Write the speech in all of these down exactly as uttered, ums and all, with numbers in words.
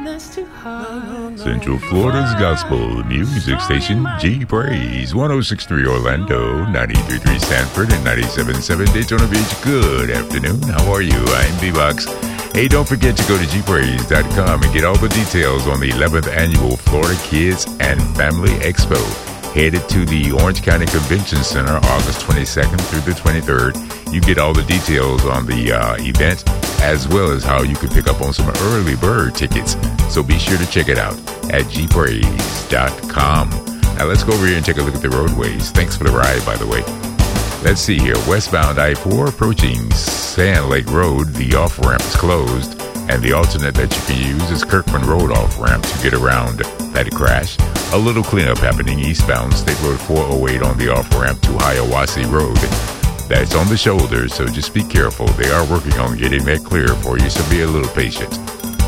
Central Florida's gospel music station, G Praise, one oh six point three Orlando, ninety-three point three Sanford, and ninety-seven point seven Daytona Beach. Good afternoon. How are you? I'm B-Box. Hey, don't forget to go to G Praise dot com and get all the details on the eleventh Annual Florida Kids and Family Expo. Headed to the Orange County Convention Center August twenty-second through the twenty-third. You get all the details on the uh, event, as well as how you can pick up on some early bird tickets. So be sure to check it out at G Praise dot com. Now let's go over here and take a look at the roadways. Thanks for the ride, by the way. Let's see here. Westbound I four approaching Sand Lake Road. The off-ramp is closed, and the alternate that you can use is Kirkman Road off-ramp to get around that crash. A little cleanup happening eastbound State Road four oh eight on the off-ramp to Hiawassee Road. That's on the shoulder, so just be careful. They are working on getting that clear for you, so be a little patient.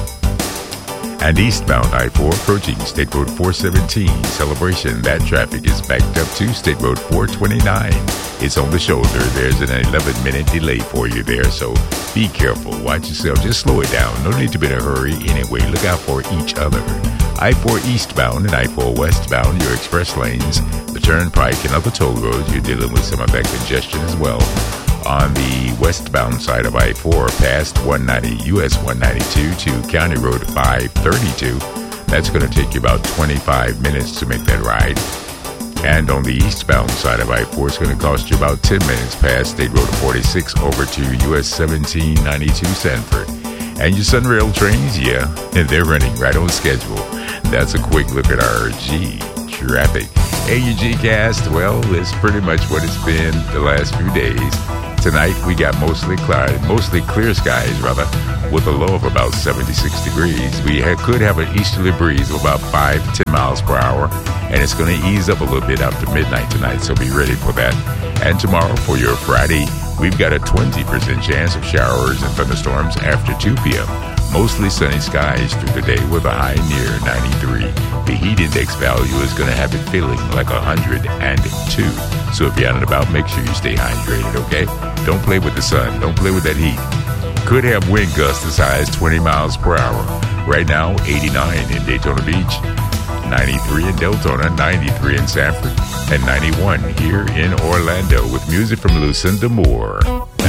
And eastbound I four approaching State Road four seventeen Celebration. That traffic is backed up to State Road four twenty-nine. It's on the shoulder. There's an eleven minute delay for you there, so be careful. Watch yourself. Just slow it down. No need to be in a hurry anyway. Look out for each other. I four eastbound and I four westbound, your express lanes, the turnpike and other toll roads, you're dealing with some of that congestion as well. On the westbound side of I four, past one ninety U S one ninety-two to County Road five thirty-two, that's going to take you about twenty-five minutes to make that ride. And on the eastbound side of I four, it's going to cost you about ten minutes past State Road forty-six over to U S seventeen ninety-two Sanford. And your Sunrail trains, yeah, and they're running right on schedule. That's a quick look at our G traffic. A U G cast, well, it's pretty much what it's been the last few days. Tonight we got mostly clear, mostly clear skies, rather, with a low of about seventy-six degrees. We ha- could have an easterly breeze of about five to ten miles per hour, and it's going to ease up a little bit after midnight tonight, so be ready for that. And tomorrow, for your Friday, we've got a twenty percent chance of showers and thunderstorms after two p.m. Mostly sunny skies through the day with a high near ninety-three. The heat index value is going to have it feeling like one hundred two. So if you're out and about, make sure you stay hydrated, okay? Don't play with the sun. Don't play with that heat. Could have wind gusts as high as twenty miles per hour. Right now, eighty-nine in Daytona Beach, ninety-three in Deltona, ninety-three in Sanford, and ninety-one here in Orlando with music from Lucinda Moore.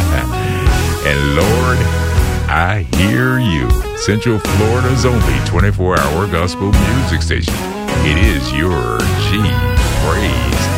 And Lord, I hear you. Central Florida's only twenty-four hour gospel music station. It is your G Praise.